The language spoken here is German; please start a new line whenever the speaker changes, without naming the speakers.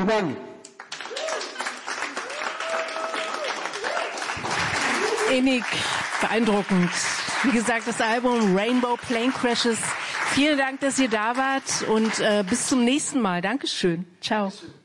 Vielen Dank.
Innig, beeindruckend. Wie gesagt, das Album Rainbow Plane Crashes. Vielen Dank, dass ihr da wart und bis zum nächsten Mal. Dankeschön. Ciao.